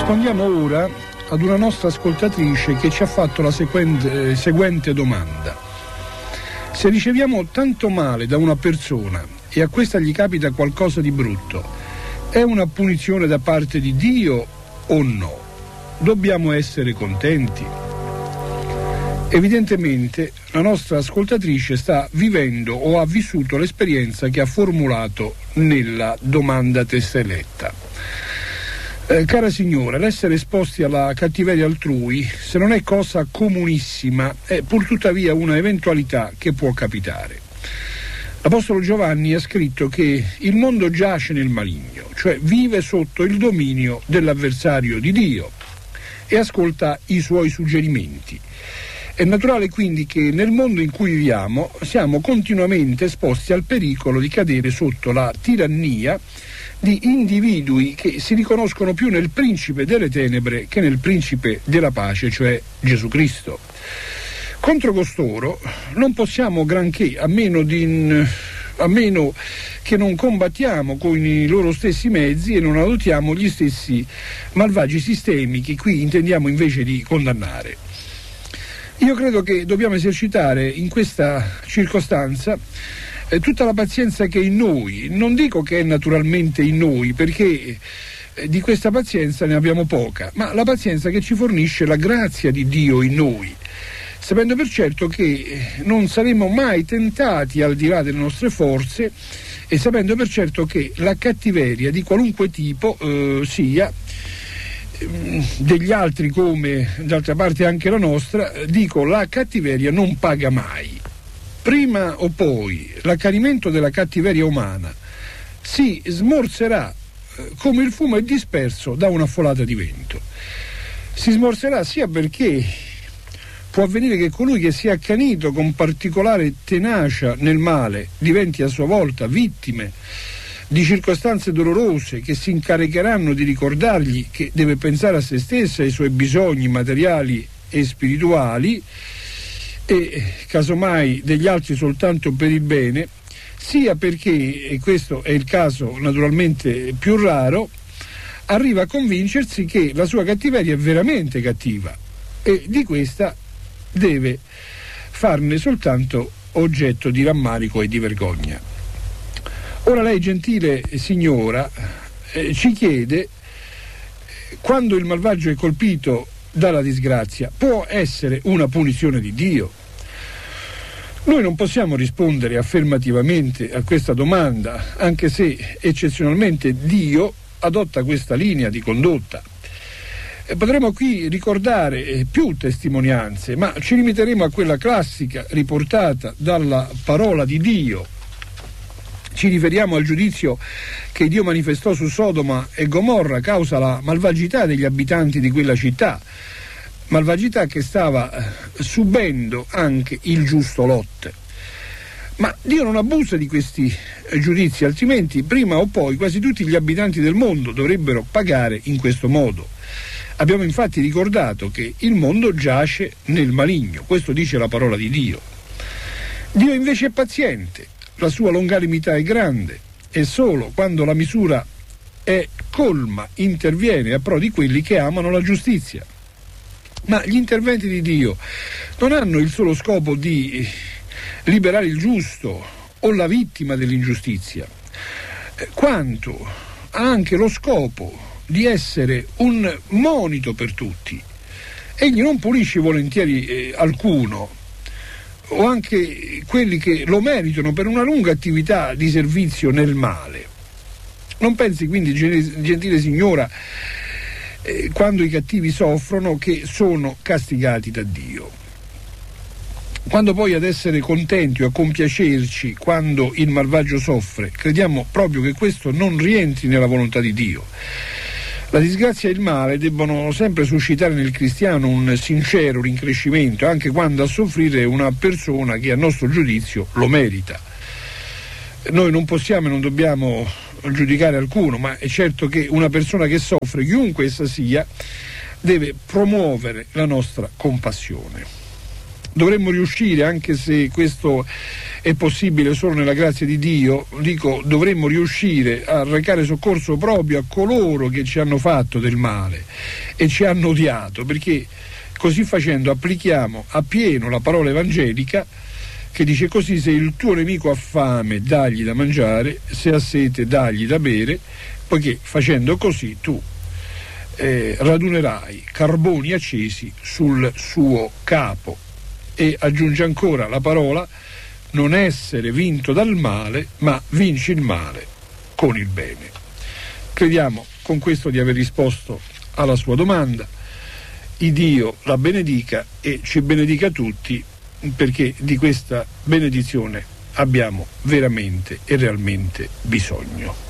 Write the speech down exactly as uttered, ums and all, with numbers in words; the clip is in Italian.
Rispondiamo ora ad una nostra ascoltatrice che ci ha fatto la sequente, eh, seguente domanda. Se riceviamo tanto male da una persona e a questa gli capita qualcosa di brutto, è una punizione da parte di Dio o no? Dobbiamo essere contenti? Evidentemente la nostra ascoltatrice sta vivendo o ha vissuto l'esperienza che ha formulato nella domanda testé letta. Eh, cara signora, l'essere esposti alla cattiveria altrui, se non è cosa comunissima, è pur tuttavia una eventualità che può capitare. L'Apostolo Giovanni ha scritto che il mondo giace nel maligno, cioè vive sotto il dominio dell'avversario di Dio e ascolta i suoi suggerimenti. È naturale quindi che nel mondo in cui viviamo siamo continuamente esposti al pericolo di cadere sotto la tirannia di individui che si riconoscono più nel principe delle tenebre che nel principe della pace, cioè Gesù Cristo. Contro costoro non possiamo granché, a meno, di, a meno che non combattiamo con i loro stessi mezzi e non adottiamo gli stessi malvagi sistemi che qui intendiamo invece di condannare. Io credo che dobbiamo esercitare in questa circostanza eh, tutta la pazienza che è in noi. Non dico che è naturalmente in noi, perché eh, di questa pazienza ne abbiamo poca, ma la pazienza che ci fornisce la grazia di Dio in noi, sapendo per certo che non saremo mai tentati al di là delle nostre forze e sapendo per certo che la cattiveria di qualunque tipo eh, sia degli altri come d'altra parte anche la nostra, dico, la cattiveria non paga mai. Prima o poi l'accanimento della cattiveria umana si smorzerà come il fumo è disperso da una folata di vento. Si smorzerà sia perché può avvenire che colui che si è accanito con particolare tenacia nel male diventi a sua volta vittime di circostanze dolorose che si incaricheranno di ricordargli che deve pensare a se stesso, ai suoi bisogni materiali e spirituali e casomai degli altri soltanto per il bene, sia perché, e questo è il caso naturalmente più raro, arriva a convincersi che la sua cattiveria è veramente cattiva e di questa deve farne soltanto oggetto di rammarico e di vergogna. Ora lei, gentile signora, eh, ci chiede, quando il malvagio è colpito dalla disgrazia, può essere una punizione di Dio? Noi non possiamo rispondere affermativamente a questa domanda, anche se eccezionalmente Dio adotta questa linea di condotta. E potremmo qui ricordare più testimonianze, ma ci limiteremo a quella classica riportata dalla parola di Dio. Ci riferiamo al giudizio che Dio manifestò su Sodoma e Gomorra causa la malvagità degli abitanti di quella città, malvagità che stava subendo anche il giusto Lot. Ma Dio non abusa di questi giudizi, altrimenti prima o poi quasi tutti gli abitanti del mondo dovrebbero pagare in questo modo. Abbiamo infatti ricordato che il mondo giace nel maligno, questo dice la parola di Dio. Dio invece è paziente. La sua longanimità è grande e solo quando la misura è colma interviene a pro di quelli che amano la giustizia. Ma gli interventi di Dio non hanno il solo scopo di liberare il giusto o la vittima dell'ingiustizia, quanto ha anche lo scopo di essere un monito per tutti. Egli non pulisce volentieri eh, alcuno, o anche quelli che lo meritano per una lunga attività di servizio nel male. Non pensi quindi, gentile signora, eh, quando i cattivi soffrono, che sono castigati da Dio. Quando poi ad essere contenti o a compiacerci quando il malvagio soffre, crediamo proprio che questo non rientri nella volontà di Dio. La disgrazia e il male debbono sempre suscitare nel cristiano un sincero rincrescimento, anche quando a soffrire è una persona che a nostro giudizio lo merita. Noi non possiamo e non dobbiamo giudicare alcuno, ma è certo che una persona che soffre, chiunque essa sia, deve promuovere la nostra compassione. dovremmo riuscire, anche se questo è possibile solo nella grazia di Dio, dico, dovremmo riuscire a recare soccorso proprio a coloro che ci hanno fatto del male e ci hanno odiato, perché così facendo applichiamo appieno la parola evangelica che dice così: se il tuo nemico ha fame, dagli da mangiare, se ha sete, dagli da bere, poiché facendo così tu eh, radunerai carboni accesi sul suo capo. E aggiunge ancora la parola: non essere vinto dal male, ma vinci il male con il bene. Crediamo con questo di aver risposto alla sua domanda. Il Dio la benedica e ci benedica tutti, perché di questa benedizione abbiamo veramente e realmente bisogno.